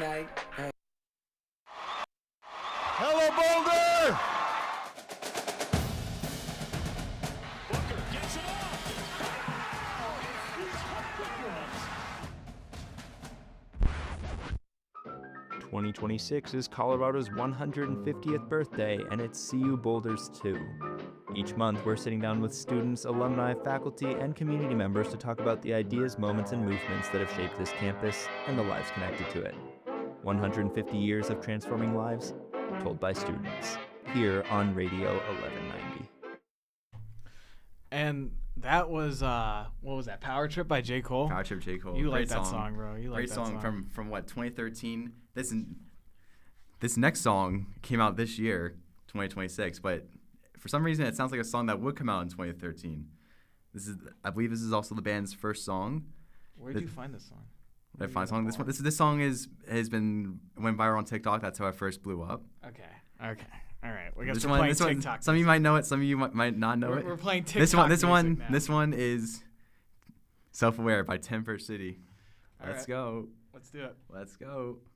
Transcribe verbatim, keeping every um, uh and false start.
night. Uh, Hello, Boulder! Booker gets it off. twenty twenty-six is Colorado's one hundred fiftieth birthday, and it's C U Boulder's too. Each month, we're sitting down with students, alumni, faculty, and community members to talk about the ideas, moments, and movements that have shaped this campus and the lives connected to it. one hundred fifty years of transforming lives, told by students, here on Radio eleven ninety. And that was, uh, what was that, Power Trip by J. Cole? Power Trip, J. Cole. You Great like that song, bro. You like Great that song, song. from from what, twenty thirteen. This this next song came out this year, twenty twenty-six, but for some reason it sounds like a song that would come out in twenty thirteen. This is, I believe, this is also the band's first song. Where did you find this song? Did I find song? This one, this this song is has been went viral on TikTok. That's how I first blew up. Okay. Okay. All right. We got This to one, playing this one, TikTok. some of you might know it. Some of you might, might not know we're, it. We're playing TikTok. This one, this music one, now. this one is "Self-Aware" by Temper City. All Let's right. go. Let's do it. Let's go.